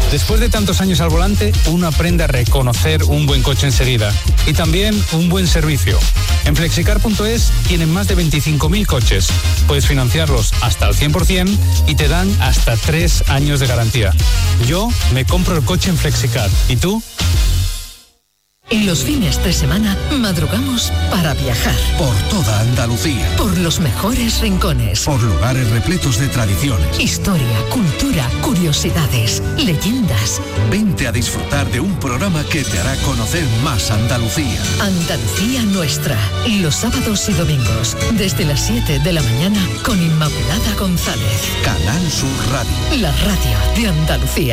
Después de tantos años al volante, uno aprende a reconocer un buen coche enseguida y también un buen servicio. En Flexicar.es tienen más de 25.000 coches. Puedes financiarlos hasta el 100% y te dan hasta 3 años de garantía. Yo me compro el coche en Flexicar. ¿Y tú? En los fines de semana madrugamos para viajar. Por toda Andalucía. Por los mejores rincones. Por lugares repletos de tradiciones. Historia, cultura, curiosidades, leyendas. Vente a disfrutar de un programa que te hará conocer más Andalucía. Andalucía Nuestra. Los sábados y domingos, desde las 7 de la mañana, con Inmaculada González. Canal Sur Radio. La radio de Andalucía.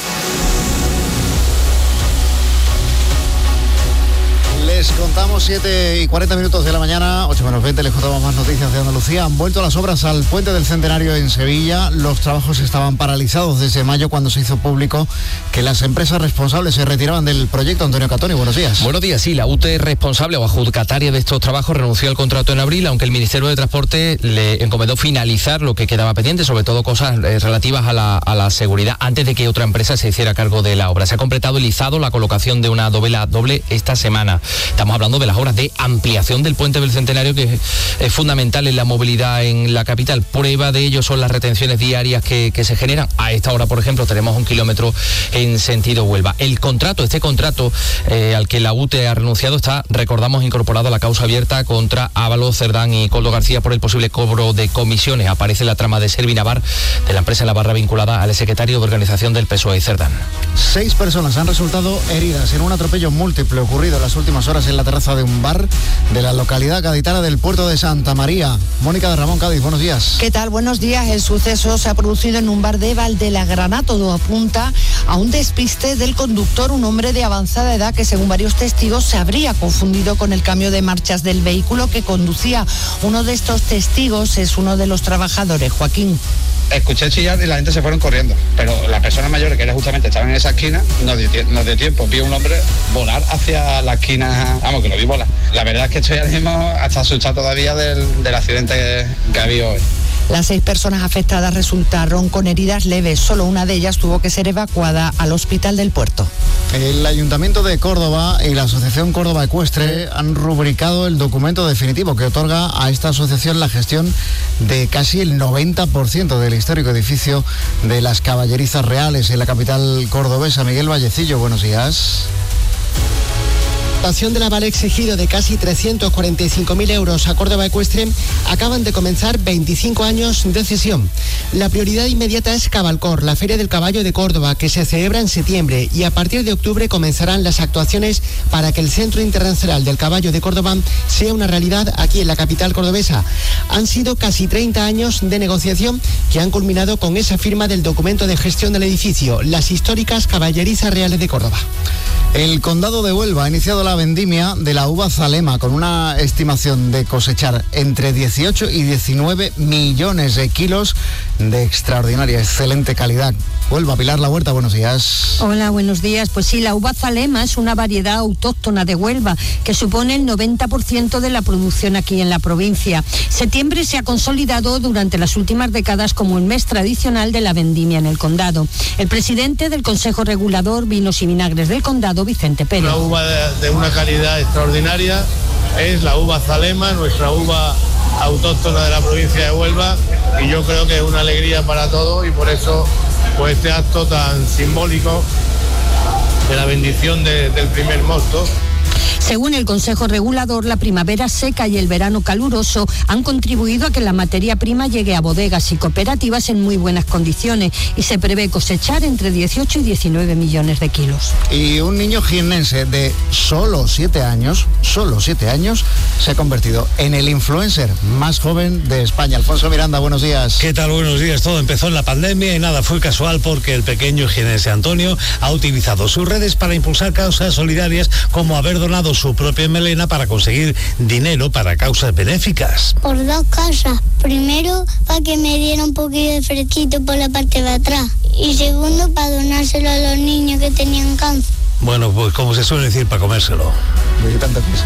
Les contamos 7:40 de la mañana, 8:20, les contamos más noticias de Andalucía. Han vuelto las obras al Puente del Centenario en Sevilla. Los trabajos estaban paralizados desde mayo, cuando se hizo público que las empresas responsables se retiraban del proyecto. Antonio Catoni, buenos días. Buenos días, sí, la UTE responsable o adjudicataria de estos trabajos renunció al contrato en abril, aunque el Ministerio de Transporte le encomendó finalizar lo que quedaba pendiente, sobre todo cosas relativas a la seguridad, antes de que otra empresa se hiciera cargo de la obra. Se ha completado el izado, la colocación de una dovela doble esta semana. Estamos hablando de las obras de ampliación del Puente del Centenario, que es fundamental en la movilidad en la capital. Prueba de ello son las retenciones diarias que se generan. A esta hora, por ejemplo, tenemos 1 kilómetro en sentido Huelva. Este contrato al que la UTE ha renunciado está, recordamos, incorporado a la causa abierta contra Ábalos, Cerdán y Coldo García por el posible cobro de comisiones. Aparece la trama de Servi Navar, de la empresa Navarra vinculada al secretario de organización del PSOE, Cerdán. 6 personas han resultado heridas en un atropello múltiple ocurrido en las últimas horas en la terraza de un bar de la localidad gaditana del puerto de Santa María. Mónica de Ramón, Cádiz, buenos días. ¿Qué tal? Buenos días. El suceso se ha producido en un bar de Valdelagrana. Todo apunta a un despiste del conductor, un hombre de avanzada edad que, según varios testigos, se habría confundido con el cambio de marchas del vehículo que conducía. Uno de estos testigos es uno de los trabajadores, Joaquín. Escuché chillar y la gente se fueron corriendo, pero la persona mayor, que era justamente estaba en esa esquina, no dio tiempo. Vi a un hombre volar hacia la esquina, vamos, que lo vi volar. La verdad es que estoy ahora mismo hasta asustado todavía del accidente que ha habido hoy. Las 6 personas afectadas resultaron con heridas leves. Solo una de ellas tuvo que ser evacuada al hospital del puerto. El Ayuntamiento de Córdoba y la Asociación Córdoba Ecuestre han rubricado el documento definitivo que otorga a esta asociación la gestión de casi el 90% del histórico edificio de las Caballerizas Reales en la capital cordobesa. Miguel Vallecillo, buenos días. La dotación del aval exigido de casi 345.000 euros a Córdoba Ecuestre acaban de comenzar 25 años de cesión. La prioridad inmediata es Cabalcor, la Feria del Caballo de Córdoba, que se celebra en septiembre, y a partir de octubre comenzarán las actuaciones para que el Centro Internacional del Caballo de Córdoba sea una realidad aquí en la capital cordobesa. Han sido casi 30 años de negociación que han culminado con esa firma del documento de gestión del edificio, las históricas Caballerizas Reales de Córdoba. El Condado de Huelva ha iniciado la vendimia de la uva Zalema con una estimación de cosechar entre 18 y 19 millones de kilos de extraordinaria, excelente calidad. Huelva, Pilar La Huerta, buenos días. Hola, buenos días. Pues sí, la uva Zalema es una variedad autóctona de Huelva que supone el 90% de la producción aquí en la provincia. Septiembre se ha consolidado durante las últimas décadas como el mes tradicional de la vendimia en el condado. El presidente del Consejo Regulador Vinos y Vinagres del Condado, Vicente Pérez. Una uva de una calidad extraordinaria es la uva Zalema, nuestra uva autóctona de la provincia de Huelva, y yo creo que es una alegría para todos, y por eso pues este acto tan simbólico de la bendición del primer mosto. Según el Consejo Regulador, la primavera seca y el verano caluroso han contribuido a que la materia prima llegue a bodegas y cooperativas en muy buenas condiciones, y se prevé cosechar entre 18 y 19 millones de kilos. Y un niño jiennense de solo 7 años, se ha convertido en el influencer más joven de España. Alfonso Miranda, buenos días. ¿Qué tal? Buenos días. Todo empezó en la pandemia y nada fue casual, porque el pequeño jiennense Antonio ha utilizado sus redes para impulsar causas solidarias, como haber donado su propia melena para conseguir dinero para causas benéficas. Por 2 cosas. Primero, para que me diera un poquito de fresquito por la parte de atrás. Y segundo, para donárselo a los niños que tenían cáncer. Bueno, pues como se suele decir, para comérselo. ¿De qué tanta prisa?